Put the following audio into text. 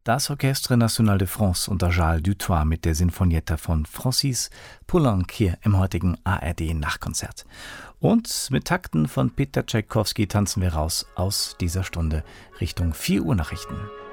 Das Orchestre National de France unter Charles Dutoit mit der Sinfonietta von Francis Poulenc hier im heutigen ARD-Nachtkonzert. Und mit Takten von Peter Tschaikowski tanzen wir raus aus dieser Stunde Richtung 4 Uhr Nachrichten.